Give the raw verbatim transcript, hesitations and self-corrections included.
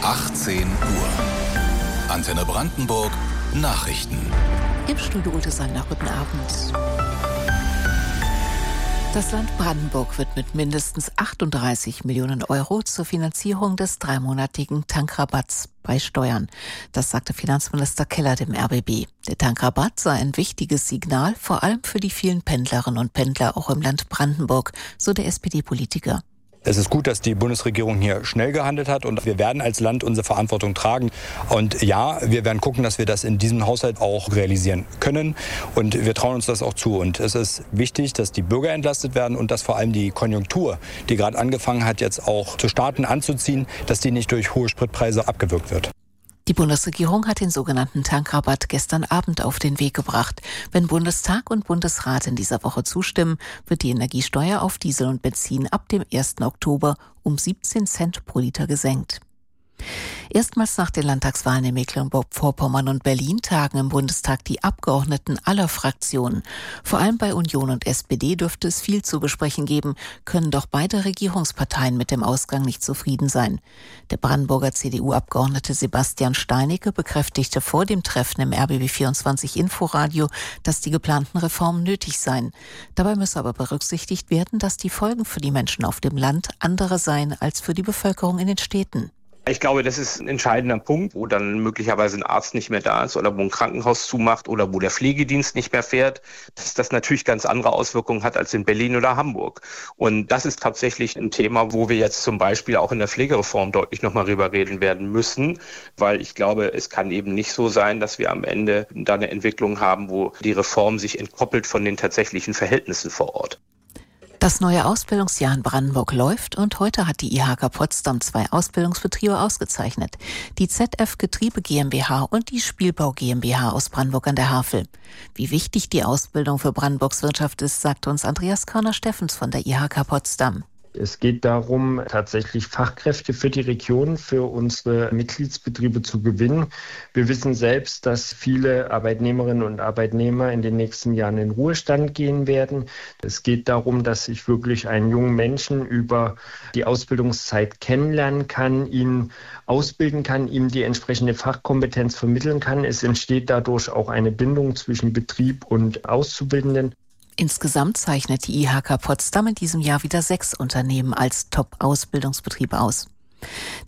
achtzehn Uhr. Antenne Brandenburg Nachrichten. Im Studio Ute Sander, guten Abend. Das Land Brandenburg wird mit mindestens achtunddreißig Millionen Euro zur Finanzierung des dreimonatigen Tankrabatts beisteuern. Das sagte Finanzminister Keller dem R B B. Der Tankrabatt sei ein wichtiges Signal, vor allem für die vielen Pendlerinnen und Pendler auch im Land Brandenburg, so der S P D-Politiker. Es ist gut, dass die Bundesregierung hier schnell gehandelt hat und wir werden als Land unsere Verantwortung tragen. Und ja, wir werden gucken, dass wir das in diesem Haushalt auch realisieren können und wir trauen uns das auch zu. Und es ist wichtig, dass die Bürger entlastet werden und dass vor allem die Konjunktur, die gerade angefangen hat, jetzt auch zu starten, anzuziehen, dass die nicht durch hohe Spritpreise abgewürgt wird. Die Bundesregierung hat den sogenannten Tankrabatt gestern Abend auf den Weg gebracht. Wenn Bundestag und Bundesrat in dieser Woche zustimmen, wird die Energiesteuer auf Diesel und Benzin ab dem ersten Oktober um siebzehn Cent pro Liter gesenkt. Erstmals nach den Landtagswahlen in Mecklenburg-Vorpommern und Berlin tagen im Bundestag die Abgeordneten aller Fraktionen. Vor allem bei Union und S P D dürfte es viel zu besprechen geben, können doch beide Regierungsparteien mit dem Ausgang nicht zufrieden sein. Der Brandenburger C D U-Abgeordnete Sebastian Steinecke bekräftigte vor dem Treffen im R B B vierundzwanzig Inforadio, dass die geplanten Reformen nötig seien. Dabei müsse aber berücksichtigt werden, dass die Folgen für die Menschen auf dem Land andere seien als für die Bevölkerung in den Städten. Ich glaube, das ist ein entscheidender Punkt, wo dann möglicherweise ein Arzt nicht mehr da ist oder wo ein Krankenhaus zumacht oder wo der Pflegedienst nicht mehr fährt, dass das natürlich ganz andere Auswirkungen hat als in Berlin oder Hamburg. Und das ist tatsächlich ein Thema, wo wir jetzt zum Beispiel auch in der Pflegereform deutlich nochmal drüber reden werden müssen, weil ich glaube, es kann eben nicht so sein, dass wir am Ende da eine Entwicklung haben, wo die Reform sich entkoppelt von den tatsächlichen Verhältnissen vor Ort. Das neue Ausbildungsjahr in Brandenburg läuft und heute hat die I H K Potsdam zwei Ausbildungsbetriebe ausgezeichnet. Die Z F Getriebe GmbH und die Spielbau GmbH aus Brandenburg an der Havel. Wie wichtig die Ausbildung für Brandenburgs Wirtschaft ist, sagte uns Andreas Körner-Steffens von der I H K Potsdam. Es geht darum, tatsächlich Fachkräfte für die Region, für unsere Mitgliedsbetriebe zu gewinnen. Wir wissen selbst, dass viele Arbeitnehmerinnen und Arbeitnehmer in den nächsten Jahren in Ruhestand gehen werden. Es geht darum, dass ich wirklich einen jungen Menschen über die Ausbildungszeit kennenlernen kann, ihn ausbilden kann, ihm die entsprechende Fachkompetenz vermitteln kann. Es entsteht dadurch auch eine Bindung zwischen Betrieb und Auszubildenden. Insgesamt zeichnet die I H K Potsdam in diesem Jahr wieder sechs Unternehmen als Top-Ausbildungsbetriebe aus.